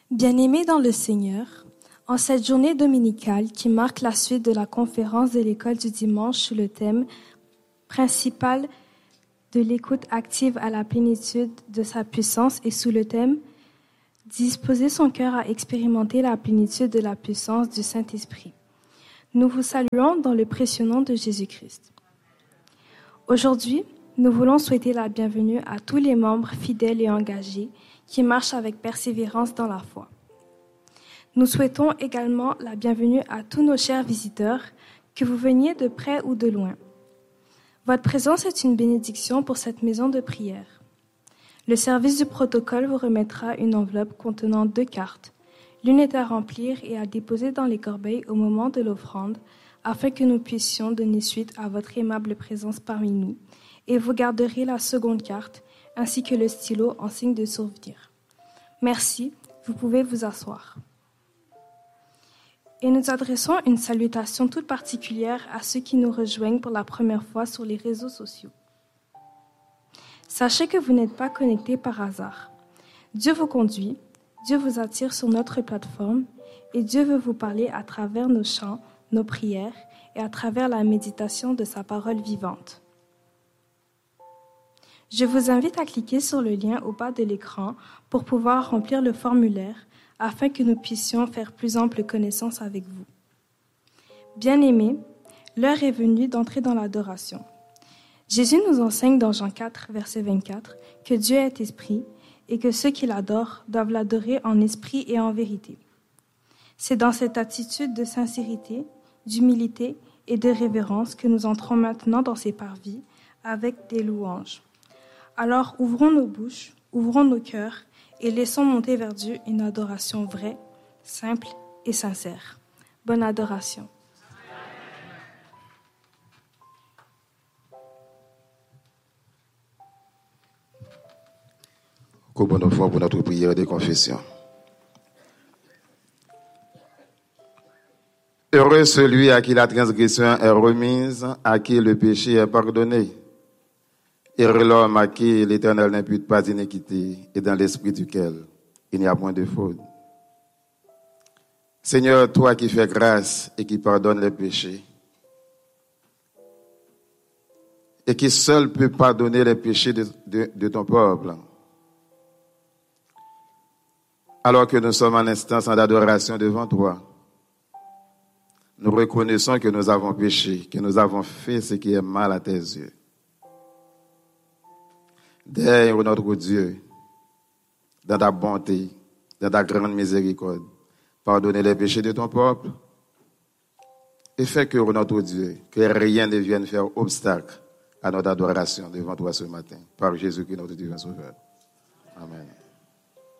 Bien-aimés dans le Seigneur, en cette journée dominicale qui marque la suite de la conférence de l'école du dimanche sur le thème principal de l'écoute active à la plénitude de sa puissance et sous le thème disposer son cœur à expérimenter la plénitude de la puissance du Saint-Esprit. Nous vous saluons dans le précieux nom de Jésus-Christ. Aujourd'hui, nous voulons souhaiter la bienvenue à tous les membres fidèles et engagés qui marchent avec persévérance dans la foi. Nous souhaitons également la bienvenue à tous nos chers visiteurs, que vous veniez de près ou de loin. Votre présence est une bénédiction pour cette maison de prière. Le service du protocole vous remettra une enveloppe contenant 2 cartes. L'une est à remplir et à déposer dans les corbeilles au moment de l'offrande, afin que nous puissions donner suite à votre aimable présence parmi nous, et vous garderez la seconde carte, ainsi que le stylo en signe de souvenir. Merci, vous pouvez vous asseoir. Et nous adressons une salutation toute particulière à ceux qui nous rejoignent pour la première fois sur les réseaux sociaux. Sachez que vous n'êtes pas connectés par hasard. Dieu vous conduit, Dieu vous attire sur notre plateforme et Dieu veut vous parler à travers nos chants, nos prières et à travers la méditation de sa parole vivante. Je vous invite à cliquer sur le lien au bas de l'écran pour pouvoir remplir le formulaire afin que nous puissions faire plus ample connaissance avec vous. Bien-aimés, l'heure est venue d'entrer dans l'adoration. Jésus nous enseigne dans Jean 4, verset 24, que Dieu est esprit et que ceux qui l'adorent doivent l'adorer en esprit et en vérité. C'est dans cette attitude de sincérité, d'humilité et de révérence que nous entrons maintenant dans ces parvis avec des louanges. Alors ouvrons nos bouches, ouvrons nos cœurs et laissons monter vers Dieu une adoration vraie, simple et sincère. Bonne adoration. Bonne foi pour notre prière de confession. Heureux celui à qui la transgression est remise, à qui le péché est pardonné. Heureux l'homme à qui l'Éternel n'impute pas d'iniquité et dans l'esprit duquel il n'y a point de faute. Seigneur, toi qui fais grâce et qui pardonnes les péchés, et qui seul peut pardonner les péchés de ton peuple, alors que nous sommes en instance d'adoration devant toi, nous reconnaissons que nous avons péché, que nous avons fait ce qui est mal à tes yeux. Daigne, notre Dieu, dans ta bonté, dans ta grande miséricorde, pardonner les péchés de ton peuple et fais que, notre Dieu, que rien ne vienne faire obstacle à notre adoration devant toi ce matin, par Jésus-Christ, notre divin Sauveur. Amen.